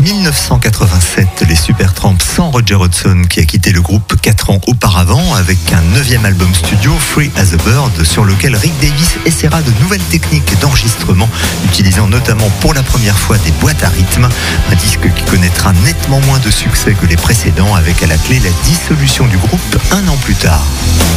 1987, les Supertramp sans Roger Hodgson qui a quitté le groupe 4 ans auparavant avec un 9e album studio, Free as a Bird, sur lequel Rick Davies essaiera de nouvelles techniques d'enregistrement, utilisant notamment pour la première fois des boîtes à rythme. Un disque qui connaîtra nettement moins de succès que les précédents, avec à la clé la dissolution du groupe un an plus tard.